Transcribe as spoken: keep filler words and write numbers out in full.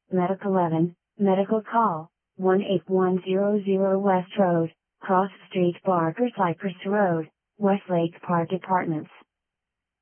Medic eleven, medical call, one eight one zero zero West Road, Cross Street Barker Cypress Road, Westlake Park Apartments.